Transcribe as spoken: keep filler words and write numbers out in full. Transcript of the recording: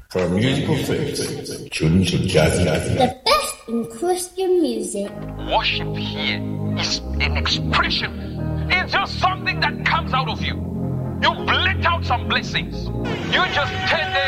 For musical fix, tune to Jazzy. The best in Christian music. Worship here is an expression. It's just something that comes out of you. You blurt out some blessings. You just stand there